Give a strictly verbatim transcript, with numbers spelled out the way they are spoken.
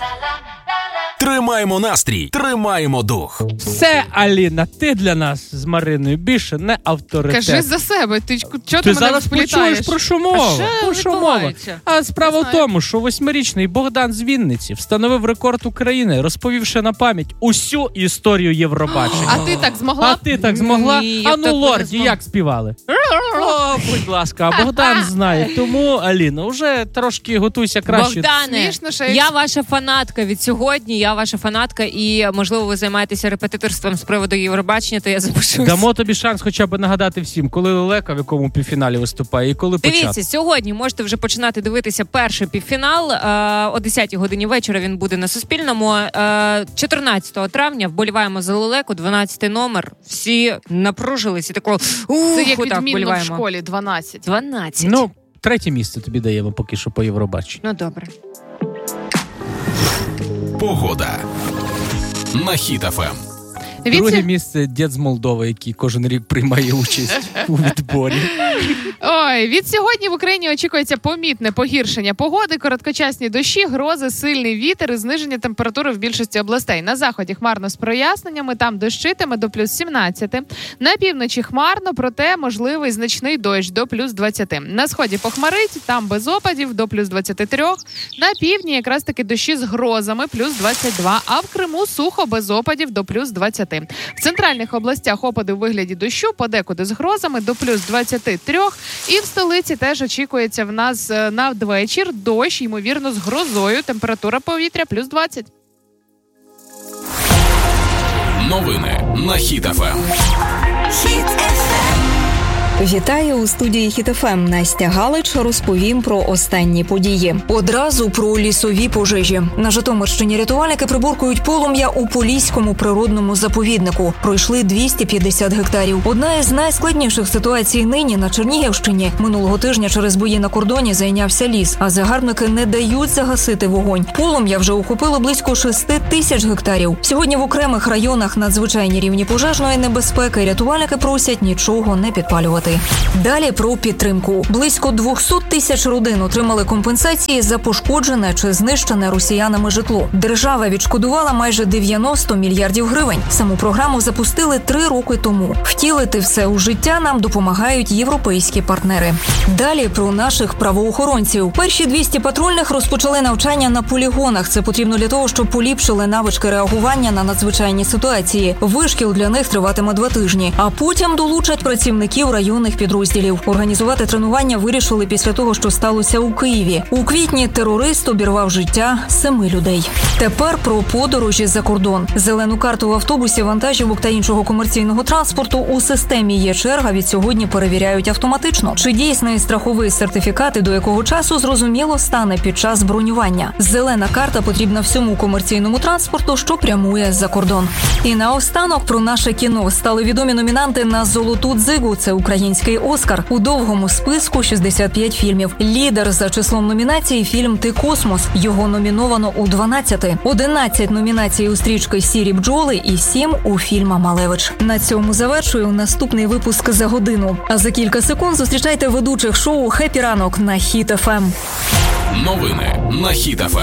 Тримаємо настрій, тримаємо дух. Все, Аліна, ти для нас з Мариною більше не авторитет. Кажи за себе, ти чого ти, ти мене зараз вплітаєш? почуєш, про що мова. А про що мова. А справа в тому, що восьмирічний Богдан з Вінниці встановив рекорд України, розповівши на пам'ять усю історію Євробачення. А ти так змогла? А ти так змогла? Ні, а ну, Лорді, як співали? О, будь ласка, а Богдан знає. Тому, Аліна, вже трошки готуйся краще. Богдане, я ваша фанатка від сьогодні, я ваша фанатка, і, можливо, ви займаєтеся репетиторством з приводу Євробачення, то я запишусь. Дамо тобі шанс хоча б нагадати всім, коли Лелека в якому півфіналі виступає і коли почати. Дивіться, сьогодні можете вже починати дивитися перший півфінал. О десятій годині вечора він буде на Суспільному. чотирнадцятого травня вболіваємо за Лелеку, дванадцятий номер. Всі напружились і тако, ух, це як отак відмінно вболіваємо. в школі, дванадцять. дванадцять. Ну, третє місце тобі даємо поки що по Євробаченню. Ну, добре. Погода на Хіт еф ем. Друге місце дід з Молдови, який кожен рік приймає участь у відборі. Ой, від сьогодні в Україні очікується помітне погіршення погоди, короткочасні дощі, грози, сильний вітер і зниження температури в більшості областей. На заході хмарно з проясненнями, там дощитиме до плюс сімнадцять. На півночі хмарно, проте можливий значний дощ до плюс двадцять. На сході похмарить, там без опадів до плюс двадцять три. На півдні якраз таки дощі з грозами плюс двадцять два, а в Криму сухо без опадів до плюс двадцять. В центральних областях опади у вигляді дощу, подекуди з грозами до плюс двадцять три. І в столиці теж очікується в нас надвечір дощ, ймовірно, з грозою. Температура повітря плюс двадцять. Новини на Хіт еф ем. Вітаю у студії Хіт еф ем. Настя Галич розповім про останні події. Одразу про лісові пожежі. На Житомирщині рятувальники приборкують полум'я у Поліському природному заповіднику. Пройшли двісті п'ятдесят гектарів. Одна із найскладніших ситуацій нині на Чернігівщині. Минулого тижня через бої на кордоні зайнявся ліс, а загарбники не дають загасити вогонь. Полум'я вже охопило близько шести тисяч гектарів. Сьогодні в окремих районах надзвичайні рівні пожежної небезпеки. Рятувальники просять нічого не підпалювати. Далі про підтримку. Близько двісті тисяч родин отримали компенсації за пошкоджене чи знищене росіянами житло. Держава відшкодувала майже дев'яносто мільярдів гривень. Саму програму запустили три роки тому. Втілити все у життя нам допомагають європейські партнери. Далі про наших правоохоронців. Перші двісті патрульних розпочали навчання на полігонах. Це потрібно для того, щоб поліпшили навички реагування на надзвичайні ситуації. Вишкіл для них триватиме два тижні. А потім долучать працівників районних підрозділів. Організувати тренування вирішили після того, що сталося у Києві. У квітні терорист обірвав життя семи людей. Тепер про подорожі за кордон. Зелену карту в автобусі, вантажівок та іншого комерційного транспорту у системі «Є черга» від сьогодні перевіряють автоматично. Чи дійсний страховий сертифікат і до якого часу, зрозуміло стане під час бронювання. Зелена карта потрібна всьому комерційному транспорту, що прямує за кордон. І наостанок про наше кіно. Стали відомі номінанти на «Золоту дзигу». Це український «Оскар». У довгому списку шістдесят п'ять фільмів. Лідер за числом номінацій – фільм «Ти космос». Його номіновано у дванадцяти. одинадцять номінацій у стрічки «Сірі бджоли» і сім у фільма «Малевич». На цьому завершую наступний випуск за годину. А за кілька секунд зустрічайте ведучих шоу «Хеппі ранок» на Хіт еф ем. Новини на Хіт еф ем.